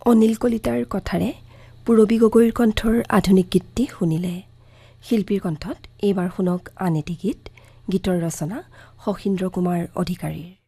অনিল কলিতাৰ কথাৰে পূৰবী গগৈৰ কণ্ঠৰ আধুনিক গীতটি শুনিলে। শিল্পীৰ কণ্ঠত এইবাৰ শুনক আন এটি গীত। গীতৰ ৰচনা শশীন্দ্ৰ কুমাৰ অধিকাৰীৰ।